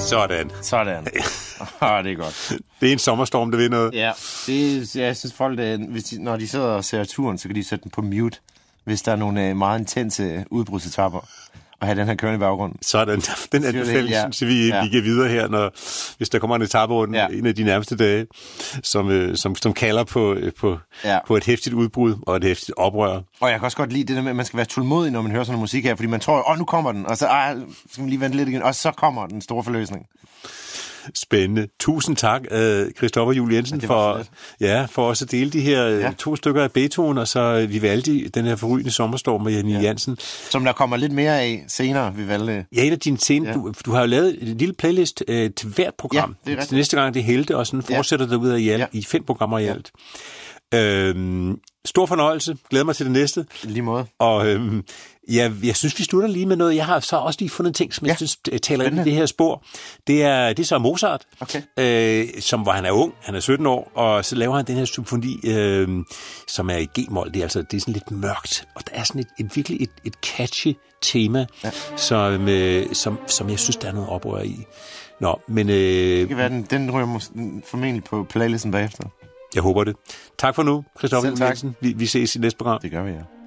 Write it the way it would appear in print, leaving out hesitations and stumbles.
Sådan. Sådan. Det er godt. Det er en sommerstorm, der vil noget. Ja, jeg synes folk, når de sidder og ser turen, så kan de sætte den på mute, hvis der er nogle meget intense udbrudsetapper, og have den her kørende i baggrunden. Sådan. Den anbefaling, synes vi giver videre her, hvis der kommer en etaperunde en af de nærmeste dage, som kalder på et hæftigt udbrud og et hæftigt oprør. Og jeg kan også godt lide det der med, at man skal være tålmodig, når man hører sådan noget musik her, fordi man tror, nu kommer den, og så skal man lige vente lidt igen, og så kommer den store forløsning. Spændende. Tusind tak, Christoffer Juel Jensen, for også at dele de her 2 stykker af Beethoven, og så Vivaldi, den her forrygende sommerstorm med Janne Jansen. Som der kommer lidt mere af senere, Vivaldi. Ja, en af dine scener. Du har jo lavet en lille playlist til hvert program. Ja, det er rigtigt. Næste gang det er Helte, og sådan fortsætter derud i 5 programmer i alt. Stor fornøjelse. Glæder mig til det næste. Lige måde. Og jeg synes, vi slutter lige med noget. Jeg har så også lige fundet en ting, som jeg synes taler ind i det her spor. Det er så Mozart, som var han er ung, han er 17 år, og så laver han den her symfoni, som er i G-mol. Det er sådan lidt mørkt, og der er sådan virkelig et catchy tema, som jeg synes, der er noget oprør i. Nå, men det kan være, den ryger formentlig på playlisten bagefter. Jeg håber det. Tak for nu, Christoffer Jensen. Vi ses i næste program. Det gør vi, ja.